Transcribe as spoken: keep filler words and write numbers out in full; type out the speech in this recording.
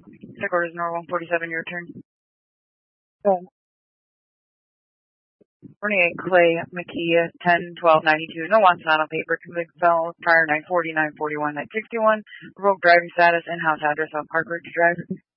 Second is Nor one forty-seven, your turn. Um, twenty-eight, Clay McKee, ten twelve ninety-two. No wants not on paper. Convicted felon, prior nine forty, nine forty-one, nine sixty-one. Revoked driving status, in-house address on Park Ridge Drive.